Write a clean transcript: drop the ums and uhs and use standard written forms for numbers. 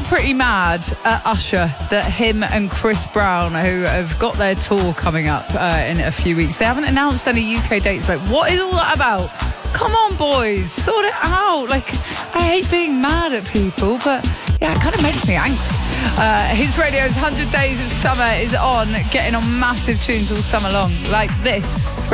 still pretty mad at Usher that him and Chris Brown, who have got their tour coming up in a few weeks, they haven't announced any UK dates. Like, what is all that about? Come on, boys, sort it out. Like, I hate being mad at people, but yeah, it kind of makes me angry. His Radio's 100 Days of Summer is on, getting on massive tunes all summer long, like this.